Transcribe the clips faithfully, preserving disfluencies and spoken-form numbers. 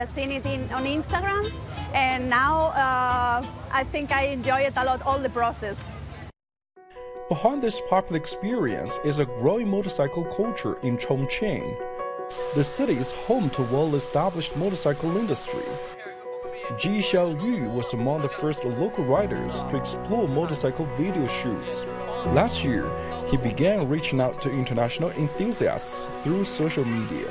I've seen it in, on Instagram, and now uh, I think I enjoy it a lot, all the process. Behind this popular experience is a growing motorcycle culture in Chongqing. The city is home to well-established motorcycle industry. Ji Xiaoyu was among the first local riders to explore motorcycle video shoots. Last year, he began reaching out to international enthusiasts through social media.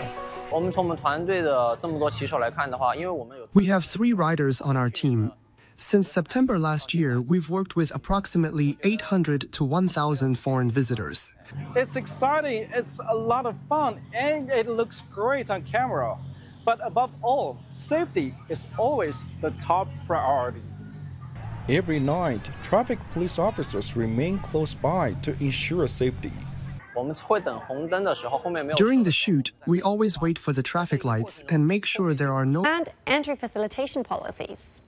We have three riders on our team. Since September last year, we've worked with approximately eight hundred to one thousand foreign visitors. It's exciting, it's a lot of fun, and it looks great on camera. But above all, safety is always the top priority. Every night, traffic police officers remain close by to ensure safety. During the shoot, we always wait for the traffic lights and make sure there are no and entry facilitation policies.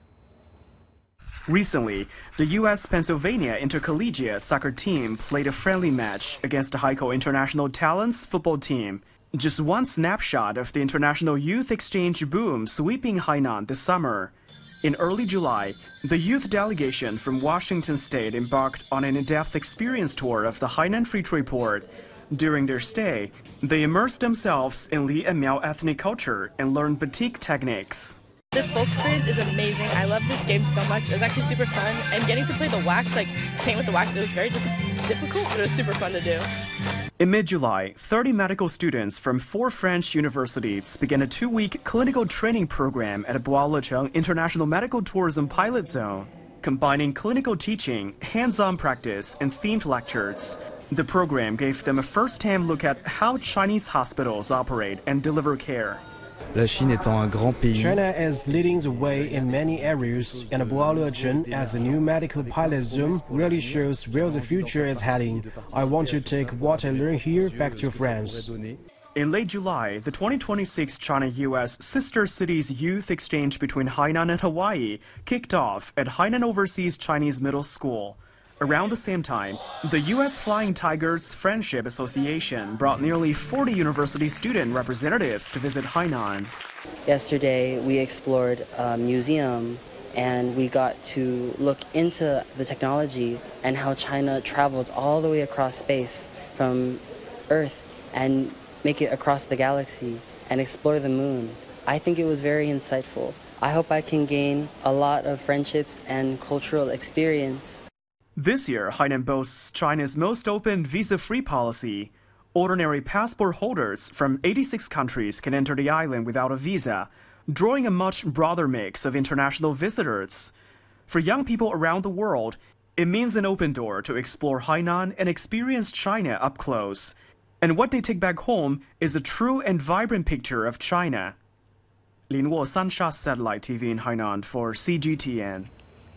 Recently, the U S Pennsylvania intercollegiate soccer team played a friendly match against the Haikou International Talents football team. Just one snapshot of the international youth exchange boom sweeping Hainan this summer. In early July, the youth delegation from Washington State embarked on an in-depth experience tour of the Hainan Free Trade Port. During their stay, they immersed themselves in Li and Miao ethnic culture and learned batik techniques. This folk experience is amazing. I love this game so much. It was actually super fun. And getting to play the wax, like paint with the wax, it was very dis difficult, but it was super fun to do. In mid-July, thirty medical students from four French universities began a two-week clinical training program at Boao-Lecheng International Medical Tourism Pilot Zone, combining clinical teaching, hands-on practice, and themed lectures. The program gave them a first-hand look at how Chinese hospitals operate and deliver care. La Chine étant un grand pays. China is leading the way in many areas, and Boao-Lecheng as a new medical pilot zone really shows where the future is heading. I want to take what I learned here back to France. In late July, the twenty twenty-six China-U S Sister Cities Youth Exchange between Hainan and Hawaii kicked off at Hainan Overseas Chinese Middle School. Around the same time, the U S Flying Tigers Friendship Association brought nearly forty university student representatives to visit Hainan. Yesterday, we explored a museum and we got to look into the technology and how China traveled all the way across space from Earth and make it across the galaxy and explore the moon. I think it was very insightful. I hope I can gain a lot of friendships and cultural experience. This year, Hainan boasts China's most open visa-free policy. Ordinary passport holders from eighty-six countries can enter the island without a visa, drawing a much broader mix of international visitors. For young people around the world, it means an open door to explore Hainan and experience China up close. And what they take back home is a true and vibrant picture of China. Lin Wo, Sansha Satellite T V in Hainan for C G T N.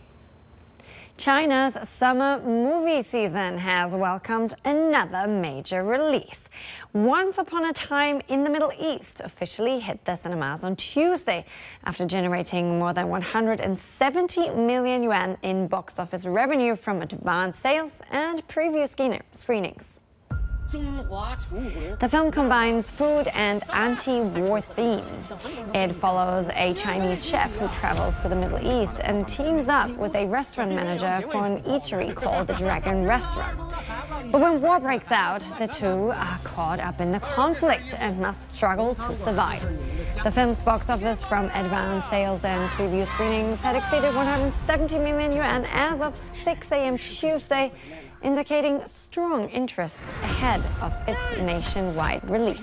China's summer movie season has welcomed another major release. Once Upon a Time in the Middle East officially hit the cinemas on Tuesday after generating more than one hundred seventy million yuan in box office revenue from advance sales and preview screenings. The film combines food and anti-war themes. It follows a Chinese chef who travels to the Middle East and teams up with a restaurant manager for an eatery called the Dragon Restaurant. But when war breaks out, the two are caught up in the conflict and must struggle to survive. The film's box office from advance sales and preview screenings had exceeded one hundred seventy million yuan as of six A M Tuesday, indicating strong interest ahead of its nationwide release.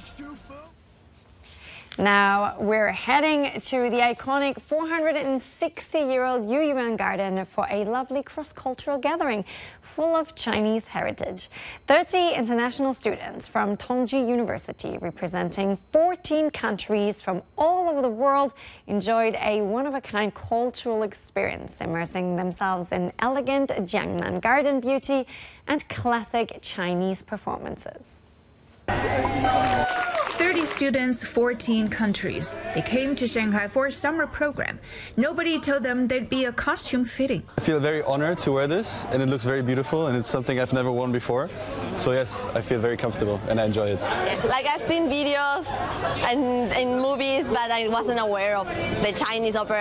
Now we're heading to the iconic four hundred sixty-year-old Yuyuan Garden for a lovely cross-cultural gathering full of Chinese heritage. thirty international students from Tongji University, representing fourteen countries from all over the world, enjoyed a one-of-a-kind cultural experience, immersing themselves in elegant Jiangnan garden beauty and classic Chinese performances. thirty thirty students, fourteen countries. They came to Shanghai for a summer program. Nobody told them there'd be a costume fitting. I feel very honored to wear this, and it looks very beautiful, and it's something I've never worn before. So yes, I feel very comfortable, and I enjoy it. Like I've seen videos and in movies, but I wasn't aware of the Chinese opera.